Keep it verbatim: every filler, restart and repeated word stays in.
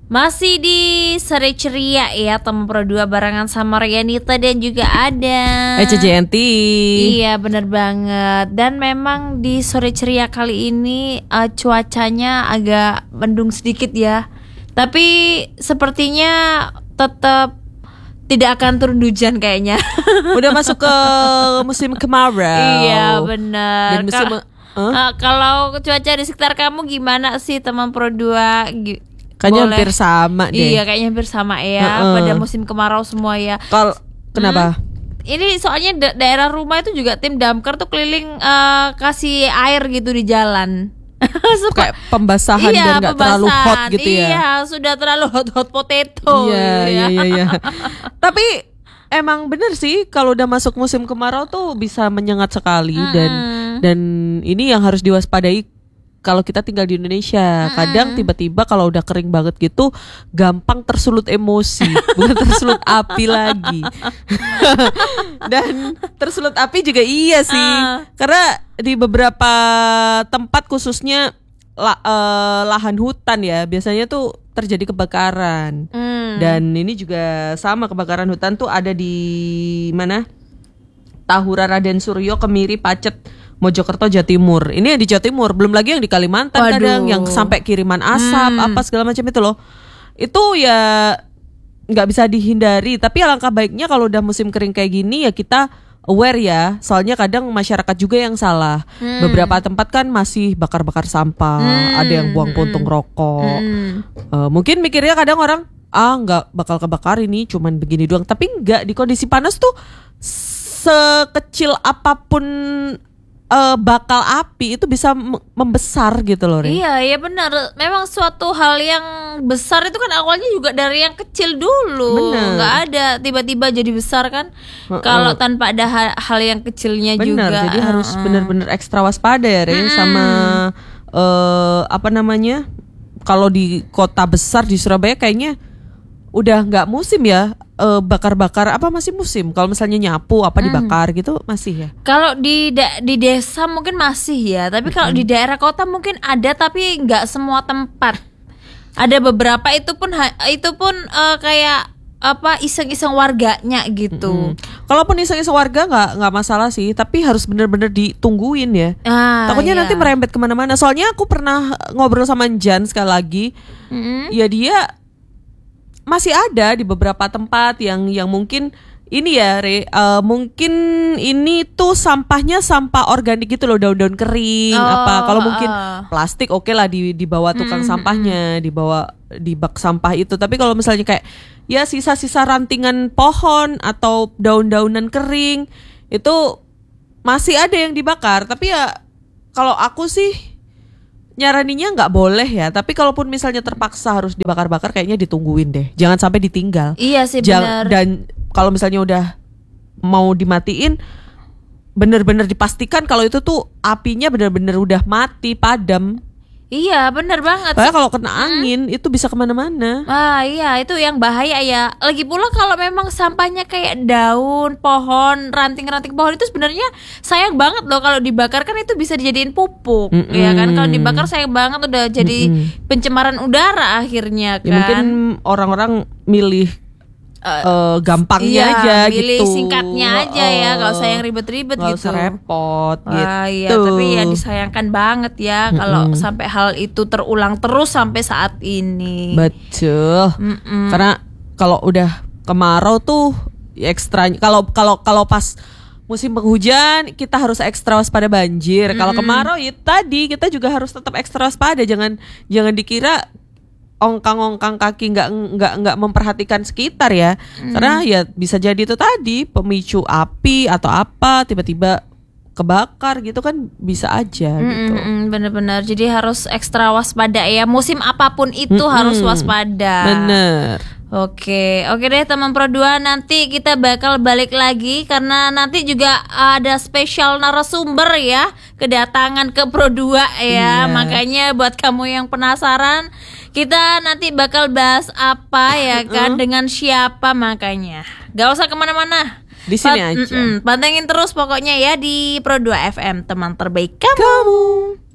Masih di Sore Ceria ya, teman Pro dua barengan sama Rianita dan juga ada Ece Jenti. Iya bener banget. Dan memang di Sore Ceria kali ini uh, cuacanya agak mendung sedikit ya. Tapi sepertinya tetap tidak akan turun hujan kayaknya. Udah masuk ke musim kemarau. Iya bener. Dan musim Kal- huh? uh, Kalau cuaca di sekitar kamu gimana sih teman Pro dua? Gi- Kayaknya boleh. hampir sama deh. Iya kayaknya hampir sama ya. Uh-uh. Pada musim kemarau semua ya. Kalau kenapa? Hmm? Ini soalnya da- daerah rumah itu juga tim damkar tuh keliling uh, kasih air gitu di jalan. Kayak pembasahan iya, dan nggak terlalu hot gitu ya. Iya, sudah terlalu hot hot potato. Iya, gitu iya, ya. iya, iya. Tapi emang bener sih kalau udah masuk musim kemarau tuh bisa menyengat sekali Mm-mm. dan dan ini yang harus diwaspadai kalau kita tinggal di Indonesia. Kadang Mm-mm. tiba-tiba kalau udah kering banget gitu gampang tersulut emosi, bukan tersulut api lagi. Dan tersulut api juga iya sih. Uh. Karena di beberapa tempat khususnya la, eh, lahan hutan ya, biasanya tuh terjadi kebakaran. Hmm. Dan ini juga sama, kebakaran hutan tuh ada di mana? Tahura Raden Suryo, Kemiri, Pacet, Mojokerto, Jawa Timur. Ini yang di Jawa Timur, belum lagi yang di Kalimantan. Waduh. Kadang yang sampai kiriman asap Hmm. apa segala macam itu loh. Itu ya nggak bisa dihindari. Tapi alangkah baiknya kalau udah musim kering kayak gini ya kita aware ya. Soalnya kadang masyarakat juga yang salah. Hmm. Beberapa tempat kan masih bakar-bakar sampah, Hmm. ada yang buang puntung rokok. Hmm. Uh, mungkin mikirnya kadang orang ah nggak bakal kebakar ini cuman begini doang. Tapi nggak, di kondisi panas tuh sekecil apapun Uh, bakal api itu bisa m- membesar gitu loh, Rin. Iya, iya benar. Memang suatu hal yang besar itu kan awalnya juga dari yang kecil dulu. Bener. Nggak ada tiba-tiba jadi besar kan. Uh-uh. Kalau tanpa ada hal, hal yang kecilnya Bener, juga. jadi harus Uh-uh. benar-benar ekstra waspada ya, Rin. Mm-mm. Sama uh, apa namanya? Kalau di kota besar di Surabaya kayaknya udah nggak musim ya. Uh, bakar-bakar apa masih musim? Kalau misalnya nyapu apa dibakar gitu masih ya? Kalau di da- di desa mungkin masih ya, tapi kalau di daerah kota mungkin ada tapi nggak semua tempat. Ada beberapa itu pun ha- itu pun uh, kayak apa iseng-iseng warganya gitu. Mm. Kalaupun iseng-iseng warga nggak nggak masalah sih, tapi harus bener-bener ditungguin ya. Ah, Takutnya iya. nanti merembet kemana-mana. Soalnya aku pernah ngobrol sama Jan sekali lagi. Mm-mm. Ya dia masih ada di beberapa tempat yang yang mungkin ini ya, Re, uh, mungkin ini tuh sampahnya sampah organik gitu loh, daun-daun kering Oh, apa. Kalau mungkin uh. plastik oke lah di dibawa tukang Mm-mm. sampahnya, dibawa di bak sampah itu. Tapi kalau misalnya kayak ya sisa-sisa rantingan pohon atau daun-daunan kering itu masih ada yang dibakar. Tapi ya kalau aku sih nyaraninya nggak boleh ya. Tapi kalaupun misalnya terpaksa harus dibakar-bakar, kayaknya ditungguin deh. Jangan sampai ditinggal. Iya sih Jangan, benar. dan kalau misalnya udah mau dimatiin, bener-bener dipastikan kalau itu tuh apinya bener-bener udah mati, padam. Iya benar banget. Soalnya kalau kena angin itu bisa kemana-mana. Ah iya itu yang bahaya ya. Lagi pula kalau memang sampahnya kayak daun, pohon, ranting-ranting pohon itu sebenarnya sayang banget loh kalau dibakar, kan itu bisa dijadiin pupuk. Mm-mm. Ya kan kalau dibakar sayang banget, udah jadi Mm-mm. pencemaran udara akhirnya kan. Ya mungkin orang-orang milih Eh, uh, gampangnya iya, aja milih gitu. singkatnya aja ya, Oh, nggak usah yang ribet-ribet nggak gitu. usah repot gitu. Wah iya, tapi ya disayangkan banget ya kalau Mm-mm. sampai hal itu terulang terus sampai saat ini. Betul. Mm-mm. Karena kalau udah kemarau tuh ekstra. Kalau kalau kalau pas musim penghujan kita harus ekstra waspada banjir. Kalau kemarau ya tadi kita juga harus tetap ekstra waspada. Jangan jangan dikira ongkang-ongkang kaki nggak nggak nggak memperhatikan sekitar ya. Karena ya bisa jadi itu tadi pemicu api atau apa, tiba-tiba kebakar gitu kan bisa aja gitu. Mm-mm, bener-bener. Jadi harus ekstra waspada ya. Musim apapun itu Mm-mm. harus waspada. Bener. Oke, oke deh teman Pro dua, nanti kita bakal balik lagi karena nanti juga ada spesial narasumber ya, kedatangan ke Pro dua ya. Iya. Makanya buat kamu yang penasaran, kita nanti bakal bahas apa ya kan, dengan siapa, makanya gak usah kemana-mana. Di sini Pat- aja. mm-mm, pantengin terus pokoknya ya di Pro dua F M, teman terbaik kamu. Kamu.